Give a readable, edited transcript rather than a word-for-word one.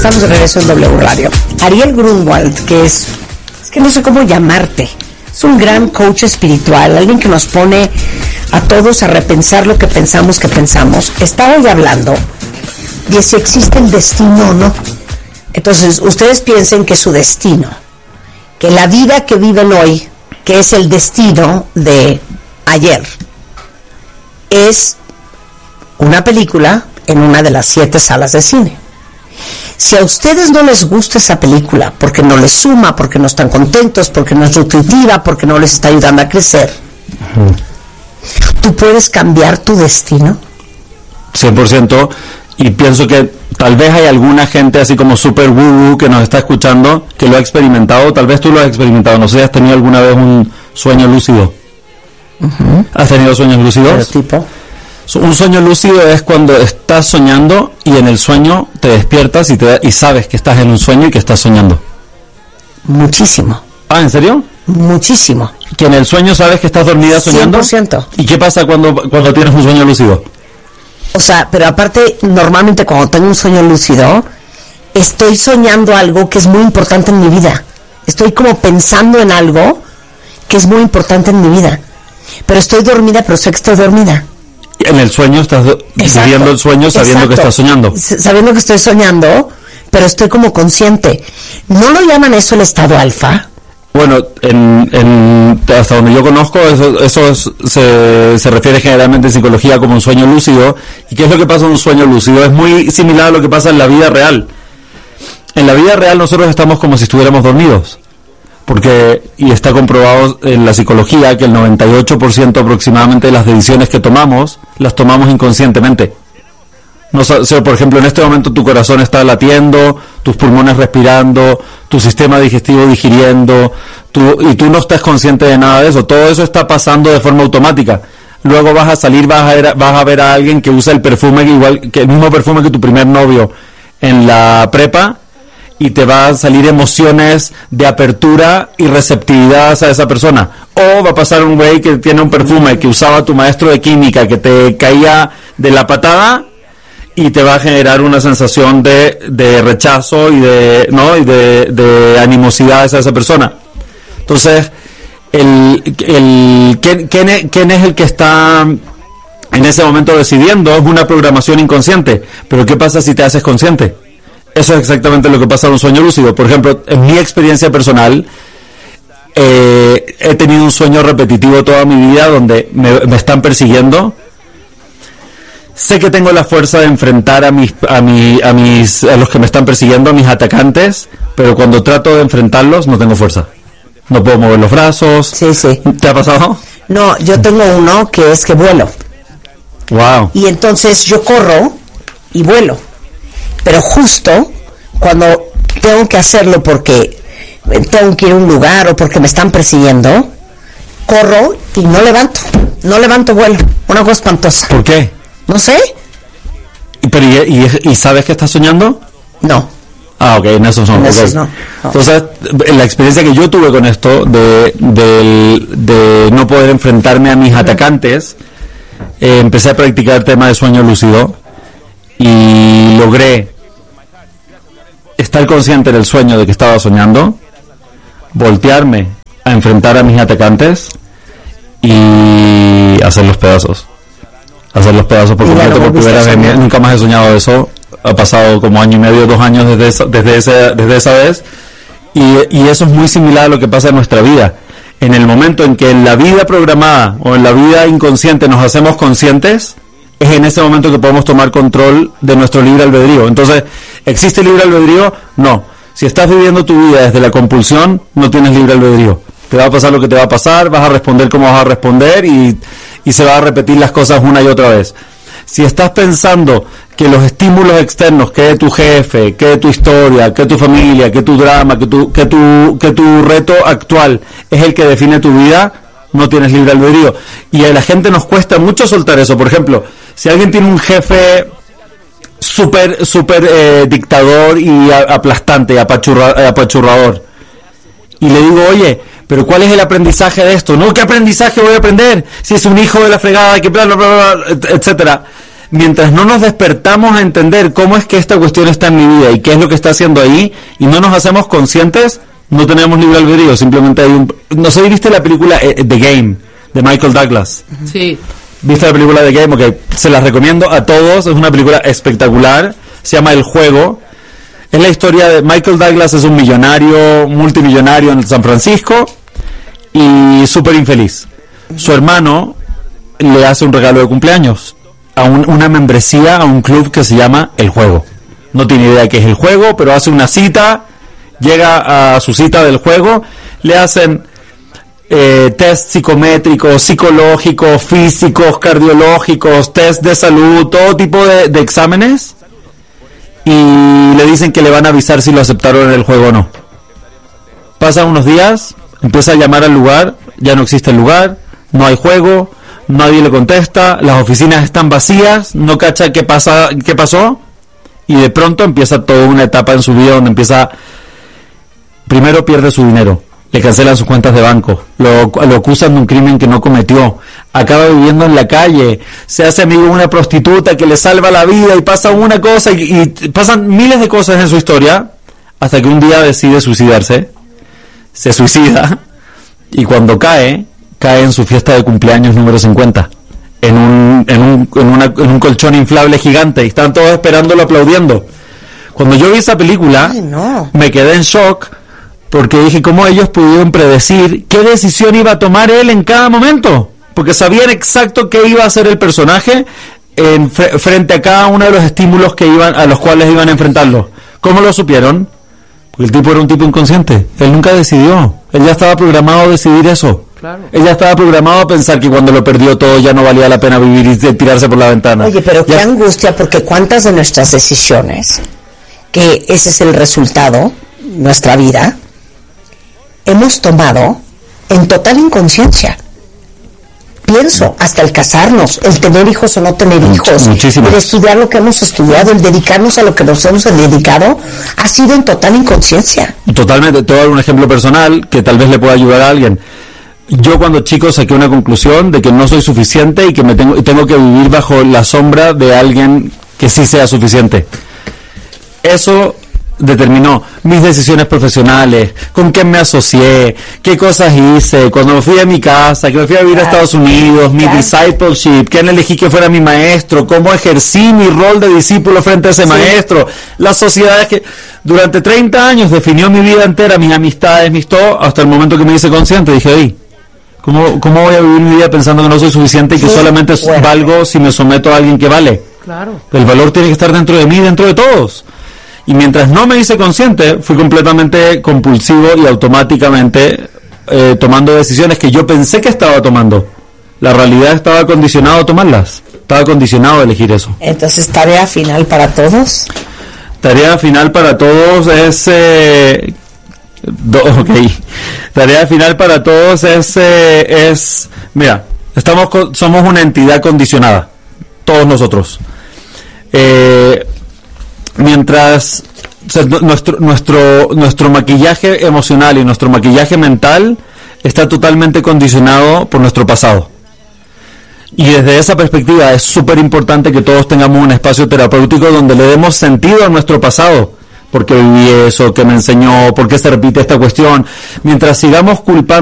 Estamos de regreso en W Radio. Ariel Grunwald, que es que no sé cómo llamarte, es un gran coach espiritual, alguien que nos pone a todos a repensar lo que pensamos, está hoy hablando de si existe el destino o no. Entonces, ustedes piensen que su destino, que la vida que viven hoy, que es el destino de ayer, es una película en una de las 7 salas de cine. Si a ustedes no les gusta esa película, porque no les suma, porque no están contentos, porque no es nutritiva, porque no les está ayudando a crecer, ¿tú puedes cambiar tu destino? 100%, y pienso que tal vez hay alguna gente así como super woo que nos está escuchando, que lo ha experimentado, tal vez tú lo has experimentado, no sé, ¿has tenido alguna vez un sueño lúcido? ¿Has tenido sueños lúcidos? ¿Pero tipo? Un sueño lúcido es cuando estás soñando y en el sueño te despiertas y sabes que estás en un sueño y que estás soñando. Muchísimo. ¿Ah, en serio? Muchísimo. ¿Que en el sueño sabes que estás dormida soñando? 100%. ¿Y qué pasa cuando tienes un sueño lúcido? O sea, pero aparte, normalmente cuando tengo un sueño lúcido, estoy soñando algo que es muy importante en mi vida. Estoy como pensando en algo que es muy importante en mi vida. Pero estoy dormida, pero sé que estoy dormida. En el sueño estás viviendo el sueño sabiendo que estás soñando. Sabiendo que estoy soñando, pero estoy como consciente. ¿No lo llaman eso el estado alfa? Bueno, hasta donde yo conozco, eso se refiere generalmente en psicología como un sueño lúcido. ¿Y qué es lo que pasa en un sueño lúcido? Es muy similar a lo que pasa en la vida real. En la vida real nosotros estamos como si estuviéramos dormidos. Y está comprobado en la psicología que el 98% aproximadamente de las decisiones que tomamos, las tomamos inconscientemente. No, por ejemplo, en este momento tu corazón está latiendo, tus pulmones respirando, tu sistema digestivo digiriendo, y tú no estás consciente de nada de eso. Todo eso está pasando de forma automática. Luego vas a salir, vas a ver a alguien que usa el perfume igual que el mismo perfume que tu primer novio en la prepa, y te va a salir emociones de apertura y receptividad hacia esa persona. O va a pasar un güey que tiene un perfume que usaba tu maestro de química, que te caía de la patada, y te va a generar una sensación de rechazo y de animosidad hacia esa persona. Entonces, ¿quién es el que está en ese momento decidiendo? Es una programación inconsciente. Pero ¿qué pasa si te haces consciente? Eso es exactamente lo que pasa en un sueño lúcido. Por ejemplo, en mi experiencia personal, he tenido un sueño repetitivo toda mi vida donde me están persiguiendo. Sé que tengo la fuerza de enfrentar a los que me están persiguiendo, a mis atacantes, pero cuando trato de enfrentarlos no tengo fuerza. No puedo mover los brazos. Sí. ¿Te ha pasado? No, yo tengo uno que es que vuelo. Wow. Y entonces yo corro y vuelo. Pero justo cuando tengo que hacerlo porque tengo que ir a un lugar o porque me están persiguiendo, corro y no levanto vuelo. Una cosa espantosa. ¿Por qué? No sé. ¿Y sabes que estás soñando? No. Ah, ok, en esos no. En esos no. Entonces, la experiencia que yo tuve con esto, de no poder enfrentarme a mis atacantes, empecé a practicar el tema de sueño lúcido y logré estar consciente del sueño de que estaba soñando, voltearme a enfrentar a mis atacantes y hacer los pedazos por completo por primera vez. Nunca más he soñado eso. Ha pasado como 1 año y medio, 2 años desde esa vez, y eso es muy similar a lo que pasa en nuestra vida. En el momento en que en la vida programada o en la vida inconsciente nos hacemos conscientes, es en ese momento que podemos tomar control de nuestro libre albedrío. Entonces, ¿existe libre albedrío? No. Si estás viviendo tu vida desde la compulsión, no tienes libre albedrío. Te va a pasar lo que te va a pasar, vas a responder como vas a responder, y se va a repetir las cosas una y otra vez. Si estás pensando que los estímulos externos, que tu jefe, que tu historia, que tu familia, que tu drama, que tu reto actual es el que define tu vida, no tienes libre albedrío. Y a la gente nos cuesta mucho soltar eso. Por ejemplo, si alguien tiene un jefe súper dictador y aplastante, apachurrador, y le digo, oye, pero ¿cuál es el aprendizaje de esto? No, ¿qué aprendizaje voy a aprender? Si es un hijo de la fregada, que bla, bla, bla, bla, etcétera. mientras no nos despertamos a entender cómo es que esta cuestión está en mi vida y qué es lo que está haciendo ahí, y no nos hacemos conscientes, no tenemos libre albedrío. Simplemente hay un... No sé si viste la película The Game, de Michael Douglas. Sí. ¿Viste la película The Game? Ok, se las recomiendo a todos, es una película espectacular, se llama El Juego. Es la historia de Michael Douglas, es un millonario, multimillonario en San Francisco, y súper infeliz. Su hermano le hace un regalo de cumpleaños, a una membresía a un club que se llama El Juego. No tiene idea qué es el juego, pero hace una cita, llega a su cita del juego, le hacen test psicométricos, psicológicos, físicos, cardiológicos, test de salud, todo tipo de exámenes, y le dicen que le van a avisar si lo aceptaron en el juego o no. Pasan unos días, empieza a llamar al lugar, ya no existe el lugar, no hay juego, nadie le contesta, las oficinas están vacías, no cacha qué pasó, y de pronto empieza toda una etapa en su vida donde empieza, primero pierde su dinero, le cancelan sus cuentas de banco, lo acusan de un crimen que no cometió, acaba viviendo en la calle, se hace amigo de una prostituta que le salva la vida, y pasa una cosa y pasan miles de cosas en su historia, hasta que un día decide suicidarse, se suicida, y cuando cae en su fiesta de cumpleaños número 50, en un colchón inflable gigante, y están todos esperándolo, aplaudiendo. Cuando yo vi esa película, me quedé en shock, porque dije, ¿cómo ellos pudieron predecir qué decisión iba a tomar él en cada momento? Porque sabían exacto qué iba a hacer el personaje frente a cada uno de los estímulos a los cuales iban a enfrentarlo. ¿Cómo lo supieron? Porque el tipo era un tipo inconsciente. Él nunca decidió. Él ya estaba programado a decidir eso. Claro. Él ya estaba programado a pensar que cuando lo perdió todo ya no valía la pena vivir y tirarse por la ventana. Oye, pero qué angustia, porque cuántas de nuestras decisiones, que ese es el resultado, nuestra vida, hemos tomado en total inconsciencia. Pienso, hasta el casarnos, el tener hijos o no tener hijos, el estudiar lo que hemos estudiado, el dedicarnos a lo que nos hemos dedicado, ha sido en total inconsciencia. Totalmente. Te voy a dar un ejemplo personal que tal vez le pueda ayudar a alguien. Yo cuando chico saqué una conclusión de que no soy suficiente y que tengo que vivir bajo la sombra de alguien que sí sea suficiente. Eso determinó mis decisiones profesionales, con quién me asocié, qué cosas hice, cuando me fui a mi casa, que me fui a vivir a Estados Unidos, mi discipleship, quién elegí que fuera mi maestro, cómo ejercí mi rol de discípulo frente a ese maestro, las sociedades que durante 30 años definió mi vida entera, mis amistades, mis todo, hasta el momento que me hice consciente, dije, oye, ¿cómo voy a vivir mi vida pensando que no soy suficiente y que solamente valgo si me someto a alguien que vale? Claro. El valor tiene que estar dentro de mí, dentro de todos. Y mientras no me hice consciente, fui completamente compulsivo y automáticamente tomando decisiones que yo pensé que estaba tomando. La realidad estaba condicionado a tomarlas. Estaba condicionado a elegir eso. Entonces, tarea final para todos. Tarea final para todos es... Tarea final para todos es mira, somos una entidad condicionada, todos nosotros. Mientras nuestro maquillaje emocional y nuestro maquillaje mental está totalmente condicionado por nuestro pasado. Y desde esa perspectiva es súper importante que todos tengamos un espacio terapéutico donde le demos sentido a nuestro pasado. ¿Por qué viví eso? ¿Qué me enseñó? ¿Por qué se repite esta cuestión? Mientras sigamos culpando